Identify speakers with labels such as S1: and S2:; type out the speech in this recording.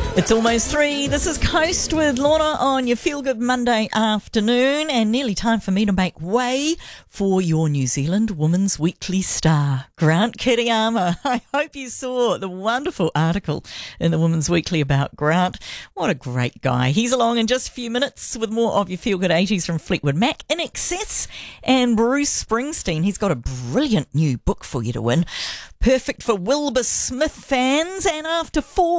S1: It's almost 3. This is Coast with Lorna on your Feel Good Monday afternoon, and nearly time for me to make way for your New Zealand Women's Weekly star, Grant Kiriyama. I hope you saw the wonderful article in the Women's Weekly about Grant. What a great guy. He's along in just a few minutes with more of your Feel Good 80s from Fleetwood Mac, In Excess, and Bruce Springsteen. He's got a brilliant new book for you to win. Perfect for Wilbur Smith fans, and after 4